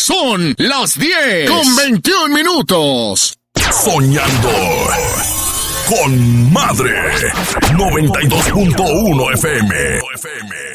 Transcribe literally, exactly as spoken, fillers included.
Son las diez con veintiún minutos. Soñando con Madre noventa y dos punto uno F M.